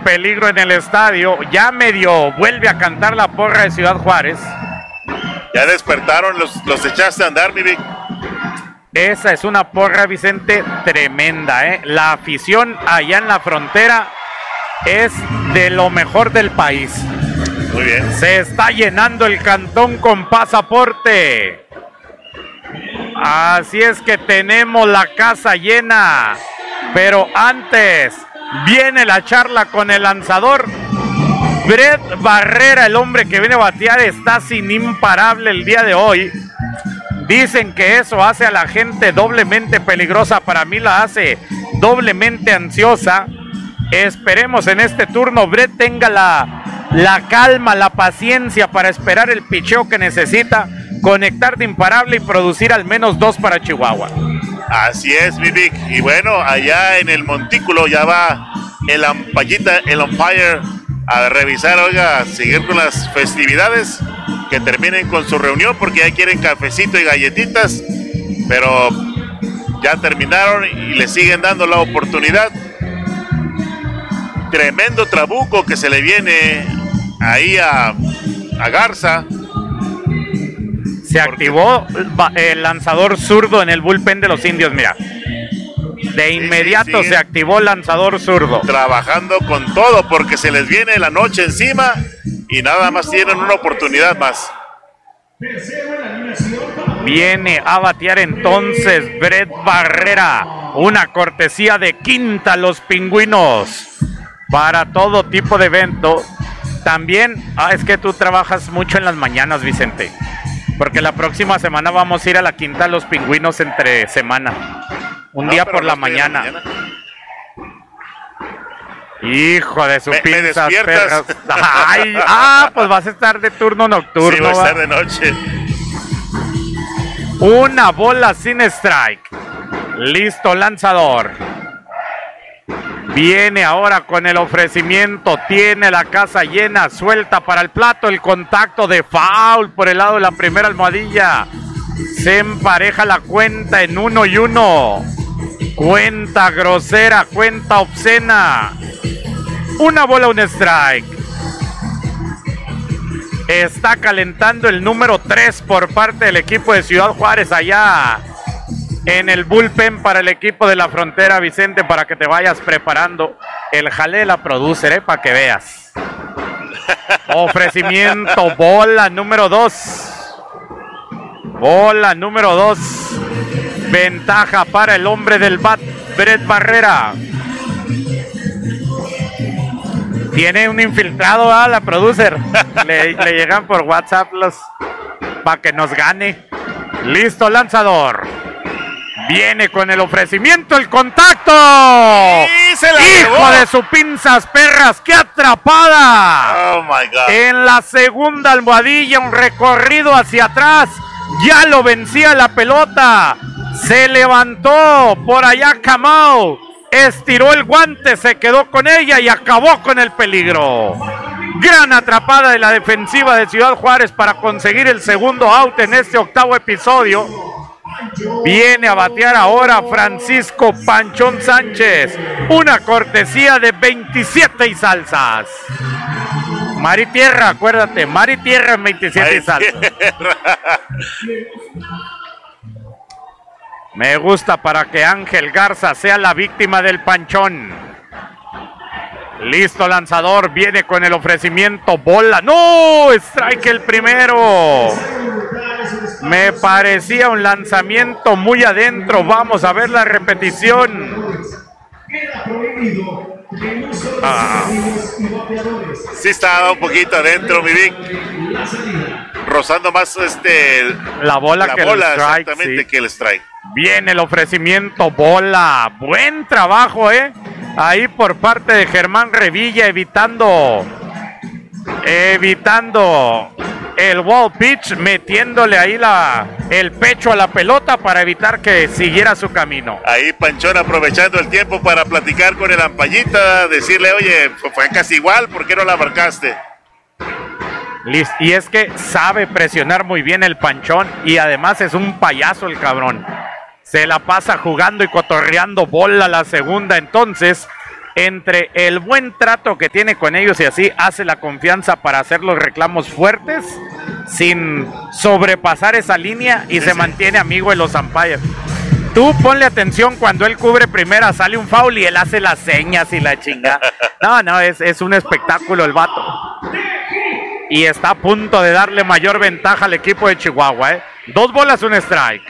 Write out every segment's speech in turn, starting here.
peligro en el estadio. Ya medio vuelve a cantar la porra de Ciudad Juárez. Ya despertaron, los echaste a andar, mi Vic. Esa es una porra, Vicente, tremenda, ¿eh? La afición allá en la frontera es de lo mejor del país. Muy bien. Se está llenando el cantón con pasaporte. Así es que tenemos la casa llena. Pero antes viene la charla con el lanzador. Brett Barrera, el hombre que viene a batear, está sin imparable el día de hoy. Dicen que eso hace a la gente doblemente peligrosa. Para mí la hace doblemente ansiosa. Esperemos en este turno Brett tenga la calma, la paciencia para esperar el picheo que necesita, conectar de imparable y producir al menos 2 para Chihuahua. Así es, mi Vic. Y bueno, allá en el montículo ya va el umpire a revisar, oiga, a seguir con las festividades, que terminen con su reunión porque ya quieren cafecito y galletitas, pero ya terminaron y le siguen dando la oportunidad. Tremendo trabuco que se le viene ahí a Garza. Se activó el lanzador zurdo en el bullpen de los Indios, mira. De inmediato se activó el lanzador zurdo. Trabajando con todo porque se les viene la noche encima y nada más tienen una oportunidad más. Viene a batear entonces Brett Barrera. Una cortesía de Quinta Los Pingüinos. Para todo tipo de evento. También, es que tú trabajas mucho en las mañanas, Vicente. Porque la próxima semana vamos a ir a la Quinta Los Pingüinos entre semana. Un día por la mañana. Hijo de su pinzas, perras. Ay, pues vas a estar de turno nocturno. Sí, voy a estar de noche. Una bola sin strike. Listo, lanzador. Viene ahora con el ofrecimiento. Tiene la casa llena. Suelta para el plato. El contacto de foul por el lado de la primera almohadilla. Se empareja la cuenta en 1-1. Cuenta grosera, cuenta obscena. Una bola, un strike. Está calentando el número 3 por parte del equipo de Ciudad Juárez allá en el bullpen para el equipo de la frontera, Vicente, para que te vayas preparando. El jale de la producer, para que veas. Ofrecimiento, bola número 2. Bola número 2. Ventaja para el hombre del bat, Brett Barrera. Tiene un infiltrado a la producer. Le llegan por WhatsApp para que nos gane. Listo, lanzador. Viene con el ofrecimiento, el contacto. ¡Hijo de su pinzas, perras! ¡Qué atrapada! Oh my God. En la segunda almohadilla, un recorrido hacia atrás. Ya lo vencía la pelota. Se levantó por allá Kamau. Estiró el guante, se quedó con ella y acabó con el peligro. Gran atrapada de la defensiva de Ciudad Juárez para conseguir el segundo out en este octavo episodio. Viene a batear ahora Francisco Panchón Sánchez. Una cortesía de 27 y salsas. Mari Tierra, acuérdate, Mari Tierra en 27 y salsas. Me gusta para que Ángel Garza sea la víctima del panchón. Listo, lanzador, viene con el ofrecimiento, bola. ¡No! Strike el primero. Me parecía un lanzamiento muy adentro. Vamos a ver la repetición. Sí estaba un poquito adentro, mi Vic. Rozando más la bola que el strike, exactamente, sí. Que el strike. Viene el ofrecimiento, bola. Buen trabajo, ahí por parte de Germán Revilla, evitando el wall pitch, metiéndole ahí el pecho a la pelota para evitar que siguiera su camino. Ahí Panchón aprovechando el tiempo para platicar con el ampallita, decirle, oye, fue casi igual, ¿por qué no la marcaste? Y es que sabe presionar muy bien el Panchón y además es un payaso el cabrón. Se la pasa jugando y cotorreando, bola la segunda. Entonces entre el buen trato que tiene con ellos y así hace la confianza para hacer los reclamos fuertes sin sobrepasar esa línea y se mantiene amigo de los umpires. Tú ponle atención cuando él cubre primera, sale un foul y él hace las señas y la chingada. No, es un espectáculo el vato. Y está a punto de darle mayor ventaja al equipo de Chihuahua, 2 bolas, un strike.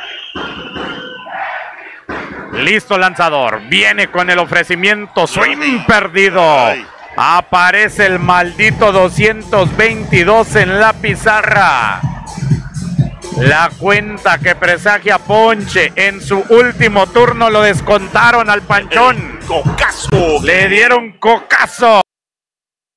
Listo lanzador, viene con el ofrecimiento, swing perdido. Aparece el maldito 222 en la pizarra. La cuenta que presagia ponche. En su último turno lo descontaron al Panchón. Cocazo. Le dieron cocazo.